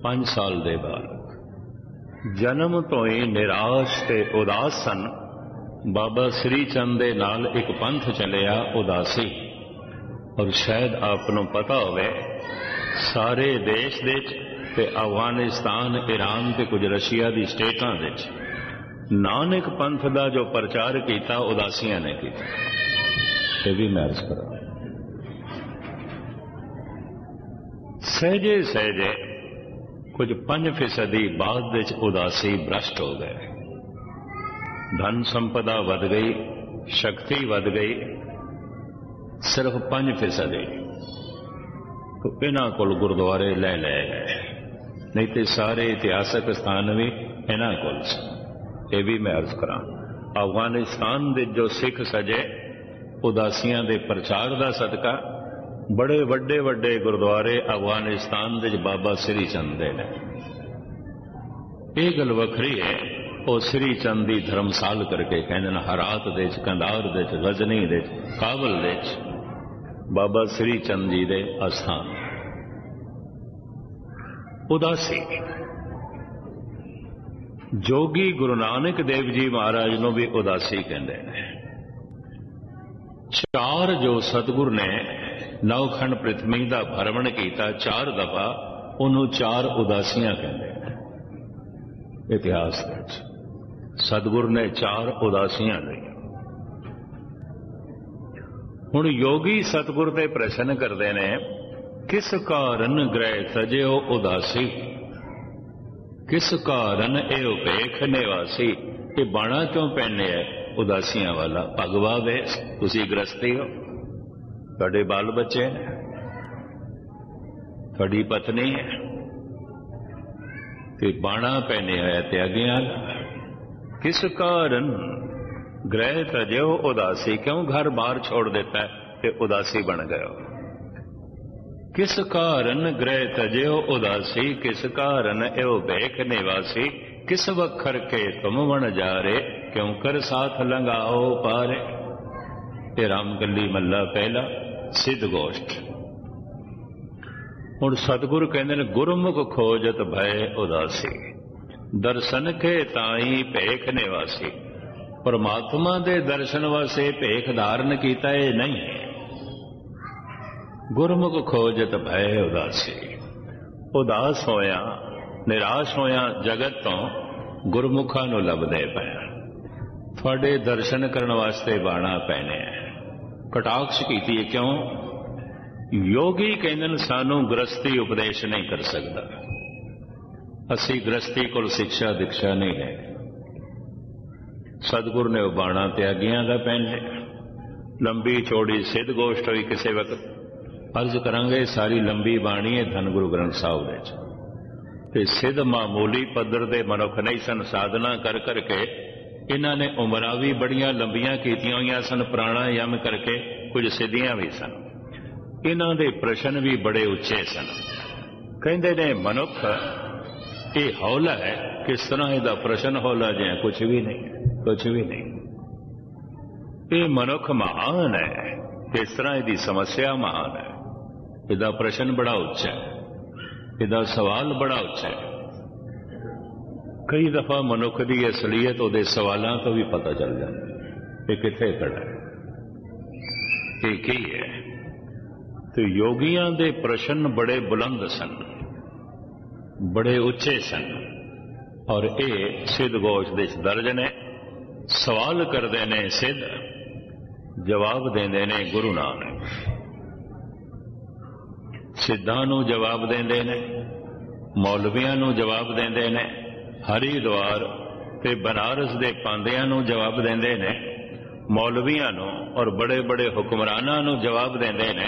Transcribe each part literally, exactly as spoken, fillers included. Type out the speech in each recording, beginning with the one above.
पांच साल दे बालक जन्म तो ही निराश ते उदास सन। बाबा श्री चंद दे नाल एक पंथ चलिया उदासी, और शायद आपनों पता होवे सारे देश दे ते अफगानिस्तान, ईरान ते कुछ रशिया दी स्टेटां दे नानक पंथ दा जो प्रचार किया उदासियां ने किया। ये भी मैं अर्ज करा सहजे सहजे कुछ पंज फीसदी बाद उदासी भ्रष्ट हो गए। धन संपदा वध गई, शक्ति वध गई, सिर्फ पंज फीसदी तो इन्हां कोल गुरुद्वारे ले ले गए, नहीं तो सारे इतिहासक स्थान भी इन्हां कोल सी। ये भी मैं अर्ज करा अफगानिस्तान दे जो सिख सजे उदासियां दे प्रचार दा सदका बड़े वड्डे वड्डे गुरुद्वारे अफगानिस्तान दे बाबा श्री चंद दे ने। यह गल वखरी है वो श्री चंद की धर्मसाल करके कहते हैं हरात दे, कंधार दे, गजनी दे, काबल दे बाबा श्री चंद जी दे अस्थान। उदासी जोगी गुरु नानक देव जी महाराज नूं भी उदासी कहते हैं। चार जो सतगुरु ने नवखंड पृथ्वी का भ्रमण किया चार दफा, उन्होंने चार उदासियां कहते हैं। इतिहास सतगुरु ने चार उदासियां दी। हुण योगी सतगुरु ते प्रश्न करते हैं किस कारण ग्रह सजो उदासी, किस कारण ए उपेख निवासी। ये बाणा क्यों पहने है उदासियां वाला? भगवा वे तुसी गृहस्थी हो, थोड़े बाल बच्चे ने, थोड़ी पत्नी है, ते बाणा पहने है त्यागियां। किस कारण ग्रह तजो उदासी, क्यों घर बाहर छोड़ देता है ते उदासी बन गए। किस कारण ग्रह तजो उदासी, किस कारण एवं बेख निवासी। किस वखर के तुम बन जा रे, क्यों कर साथ लंगाओ पारे। ये रामगली मल्ला पहला सिद्ध गोष्ठ। हुण सतगुरु कहते हैं गुरमुख खोजत भय उदासी, दर्शन के ताई भेख निवासी। परमात्मा दे दर्शन वास्ते भेख धारण किया है नहीं। गुरमुख खोजत भय उदासी, उदास होया निराश होया जगत तो गुरमुखा नूं लभदे पिया। थोड़े दर्शन करने वास्ते बाणा पहने कटाक्ष की। क्यों? योगी कहते सानू गृहस्थी उपदेश नहीं कर सकता, असी गृहस्थी को शिक्षा दीक्षा नहीं है। सतगुरु ने वह बाणा त्यागियां का पहने। लंबी चौड़ी सिद्ध गोष्ठ हुई किसी वक्त अर्ज करांगे, सारी लंबी बाणी है धन गुरु ग्रंथ साहिब दे। सिद्ध मामूली पद्धर दे मनुख नहीं सन, साधना कर करके इन्हों ने उमरां भी बड़ियां लंबियां कीतियां हुई सन, प्राणायाम करके कुछ सिद्धियां भी सन। इन्हों दे प्रश्न भी बड़े उच्चे सन। कहते ने मनुख ये हौला है, किस तरह इसका प्रश्न हौला जिहा कुछ भी नहीं, कुछ भी नहीं। ये मनुख महान है, किस तरह इसकी समस्या महान है। इसका प्रश्न बड़ा उच्चा है, इसका सवाल बड़ा उच्चा है। कई दफा मनुख की असलीयत उसके सवालों तो भी पता चल जाता है किथे खड़ा है, ये की है। तो योगियों के प्रश्न बड़े बुलंद सन, बड़े उच्चे सन, और ये सिद्ध गोष्ठ दे दर्ज ने। सवाल करते ने सिद्ध, जवाब देंदे ने गुरु नानक। सिद्धां नूं जवाब देंदे ने, मौलवियां नूं जवाब देंदे ने, हरिद्वार ते बनारस दे पांदियां नूं जवाब देंदे ने, मौलवियां नूं और बड़े बड़े हुक्मरानां नूं जवाब देंदे ने।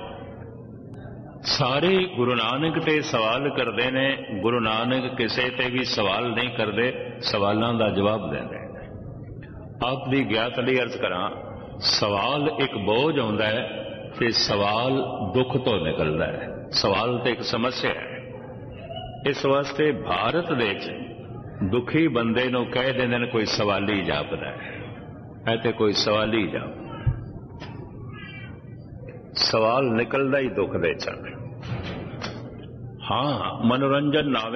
सारे गुरु नानक ते सवाल करते ने। गुरु नानक किसी ते भी सवाल नहीं करते, सवालों का जवाब देंदे। आप दी ज्ञात लई अर्ज करा, सवाल एक बोझ आउंदा है ते सवाल दुख तो निकलता है। सवाल तो एक समस्या है। इस वास्ते भारत दे दुखी बंदे नूं कह देंदे ने कोई सवाली जापदा है, है ते कोई सवाली जाप। सवाल निकलदा ही दुख दे चल। ਹਾਂ ਮਨੋਰੰਜਨ ਨਾਵੇ